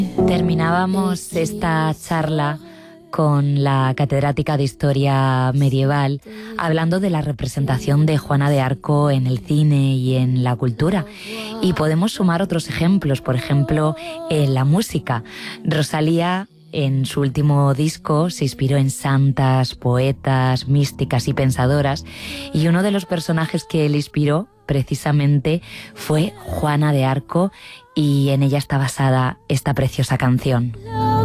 Terminábamos esta charla con la catedrática de Historia Medieval hablando de la representación de Juana de Arco en el cine y en la cultura. Y podemos sumar otros ejemplos, por ejemplo, en la música. Rosalía, en su último disco, se inspiró en santas, poetas, místicas y pensadoras, y uno de los personajes que le inspiró precisamente fue Juana de Arco, y en ella está basada esta preciosa canción.